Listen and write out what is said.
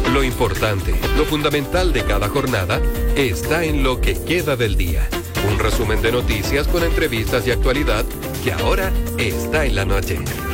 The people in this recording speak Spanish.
Lo importante, lo fundamental de cada jornada está en lo que queda del día. Un resumen de noticias con entrevistas y actualidad que ahora está en la noche.